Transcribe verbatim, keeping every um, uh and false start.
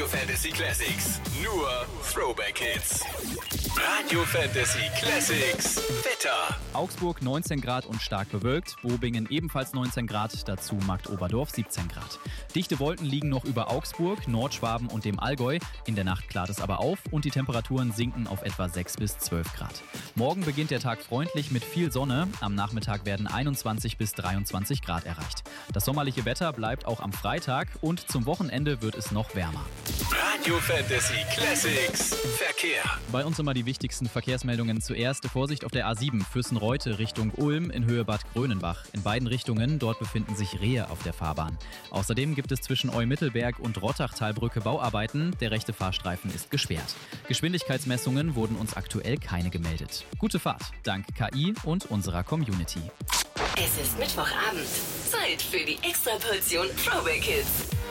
Radio Fantasy Classics. Nur Throwback Hits. Radio Fantasy Classics. Wetter. Augsburg neunzehn Grad und stark bewölkt. Bobingen ebenfalls neunzehn Grad. Dazu Marktoberdorf siebzehn Grad. Dichte Wolken liegen noch über Augsburg, Nordschwaben und dem Allgäu. In der Nacht klart es aber auf und die Temperaturen sinken auf etwa sechs bis zwölf Grad. Morgen beginnt der Tag freundlich mit viel Sonne. Am Nachmittag werden einundzwanzig bis dreiundzwanzig Grad erreicht. Das sommerliche Wetter bleibt auch am Freitag und zum Wochenende wird es noch wärmer. Radio Fantasy Classics. Verkehr. Bei uns immer die wichtigsten Verkehrsmeldungen. Zuerst Vorsicht auf der A sieben Füssen-Reute Richtung Ulm in Höhe Bad Grönenbach. In beiden Richtungen, dort befinden sich Rehe auf der Fahrbahn. Außerdem gibt es zwischen Eu-Mittelberg und Rottachtalbrücke Bauarbeiten. Der rechte Fahrstreifen ist gesperrt. Geschwindigkeitsmessungen wurden uns aktuell keine gemeldet. Gute Fahrt, dank K I und unserer Community. Es ist Mittwochabend. Zeit für die Extraportion Throwback Hits.